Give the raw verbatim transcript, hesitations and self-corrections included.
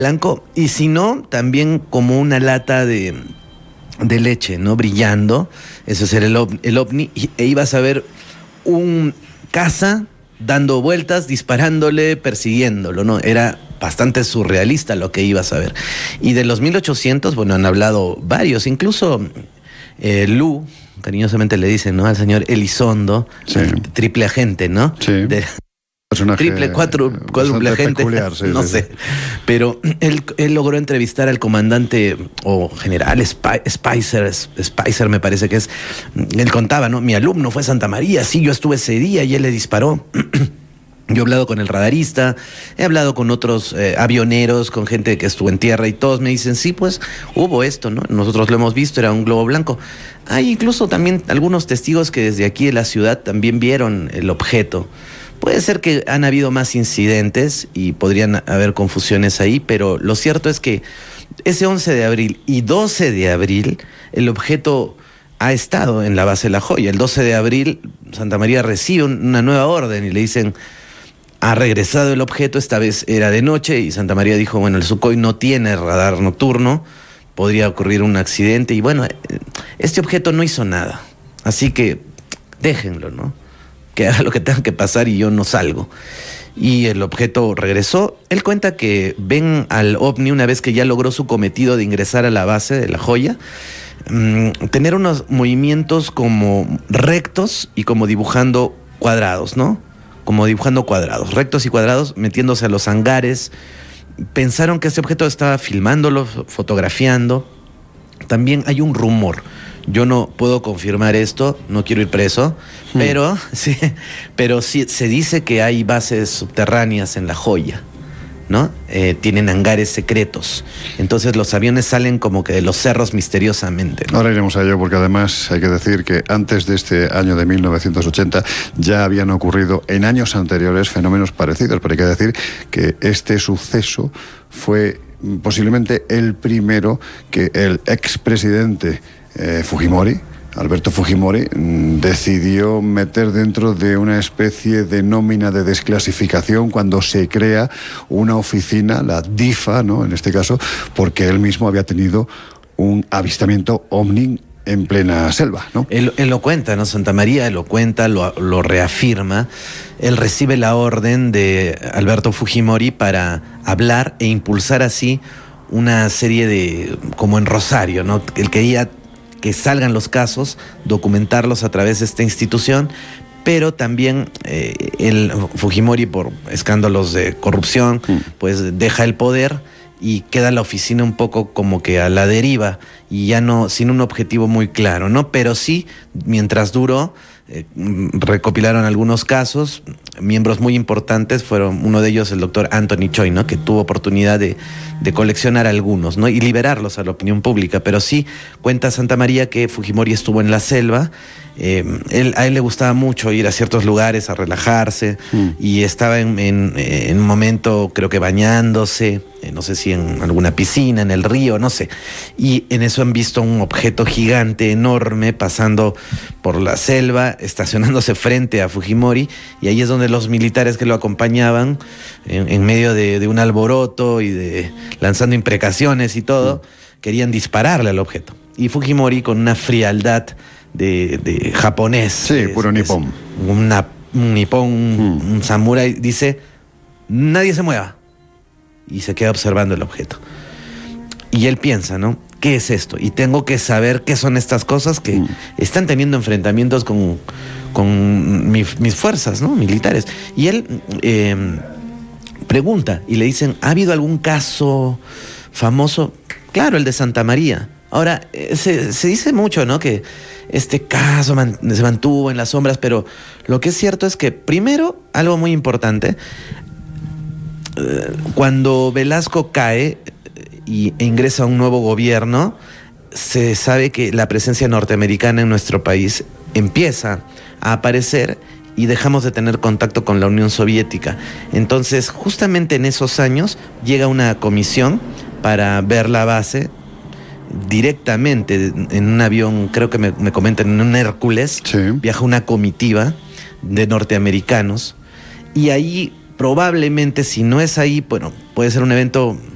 blanco, y si no, también como una lata de, de leche, ¿no? Brillando. Eso es el, el ovni. Y, e ibas a ver un caza dando vueltas, disparándole, persiguiéndolo, ¿no? Era bastante surrealista lo que ibas a ver. Y de los mil ochocientos, bueno, han hablado varios, incluso eh, Lu, cariñosamente le dicen, ¿no? Al señor Elizondo, sí. Triple agente, ¿no? Sí. De, triple, cuatro, cuádruple agente, peculiar, sí, no sí, sé. Sí. Pero él, él logró entrevistar al comandante o general Sp- Spicer, Spicer me parece que es. Él contaba, ¿no? Mi alumno fue Santa María, sí, yo estuve ese día y él le disparó. Yo he hablado con el radarista, he hablado con otros eh, avioneros, con gente que estuvo en tierra y todos me dicen, sí, pues hubo esto, ¿no? Nosotros lo hemos visto, era un globo blanco. Hay incluso también algunos testigos que desde aquí de la ciudad también vieron el objeto. Puede ser que han habido más incidentes y podrían haber confusiones ahí, pero lo cierto es que ese once de abril y doce de abril el objeto ha estado en la base de La Joya. El doce de abril Santa María recibe una nueva orden y le dicen, ha regresado el objeto, esta vez era de noche y Santa María dijo, bueno, el Sukhoi no tiene radar nocturno, podría ocurrir un accidente y bueno, este objeto no hizo nada, así que déjenlo, ¿no? Que haga lo que tenga que pasar y yo no salgo. Y el objeto regresó. Él cuenta que ven al ovni una vez que ya logró su cometido de ingresar a la base de La Joya, mmm, tener unos movimientos como rectos y como dibujando cuadrados, ¿no? Como dibujando cuadrados, rectos y cuadrados, metiéndose a los hangares. Pensaron que este objeto estaba filmándolo, fotografiando. También hay un rumor. Yo no puedo confirmar esto, no quiero ir preso, hmm. pero, sí, pero sí se dice que hay bases subterráneas en La Joya, ¿no? Eh, tienen hangares secretos. Entonces los aviones salen como que de los cerros misteriosamente, ¿no? Ahora iremos a ello porque además hay que decir que antes de este año de mil novecientos ochenta ya habían ocurrido en años anteriores fenómenos parecidos, pero hay que decir que este suceso fue posiblemente el primero que el expresidente Eh, Fujimori, Alberto Fujimori, decidió meter dentro de una especie de nómina de desclasificación cuando se crea una oficina, la DIFA, ¿no? En este caso, porque él mismo había tenido un avistamiento ovni en plena selva, ¿no? Él, él lo cuenta, ¿no? Santa María lo cuenta, lo, lo reafirma. Él recibe la orden de Alberto Fujimori para hablar e impulsar así una serie de, como en Rosario, ¿no? Él quería que salgan los casos, documentarlos a través de esta institución, pero también eh, el Fujimori, por escándalos de corrupción, mm. pues deja el poder y queda la oficina un poco como que a la deriva y ya no, sin un objetivo muy claro, ¿no? Pero sí, mientras duró, eh, recopilaron algunos casos, miembros muy importantes, fueron uno de ellos el doctor Anthony Choi, ¿no? Que tuvo oportunidad de, de coleccionar algunos, ¿no? Y liberarlos a la opinión pública, pero sí cuenta Santa María que Fujimori estuvo en la selva, eh, él, a él le gustaba mucho ir a ciertos lugares a relajarse mm. y estaba en, en, en un momento creo que bañándose, eh, no sé si en alguna piscina, en el río, no sé, y en eso han visto un objeto gigante, enorme, pasando por la selva, estacionándose frente a Fujimori, y ahí es donde los militares que lo acompañaban, en, en medio de, de un alboroto y de lanzando imprecaciones y todo, mm. querían dispararle al objeto. Y Fujimori, con una frialdad de, de japonés, sí, es, puro nipón, una, un nipón, mm. un samurái, dice, nadie se mueva, y se queda observando el objeto. Y él piensa, ¿no? ¿Qué es esto? Y tengo que saber qué son estas cosas que mm. están teniendo enfrentamientos con, con mi, mis fuerzas, ¿no? Militares. Y él eh, pregunta y le dicen, ¿ha habido algún caso famoso? Claro, el de Santa María. Ahora, eh, se, se dice mucho, ¿no? Que este caso man, se mantuvo en las sombras, pero lo que es cierto es que, primero, algo muy importante, eh, cuando Velasco cae y e ingresa a un nuevo gobierno, se sabe que la presencia norteamericana en nuestro país empieza a aparecer y dejamos de tener contacto con la Unión Soviética. Entonces, justamente en esos años llega una comisión para ver la base directamente en un avión, creo que me, me comentan, en un Hércules, sí. Viaja una comitiva de norteamericanos y ahí probablemente, si no es ahí, bueno, puede ser un evento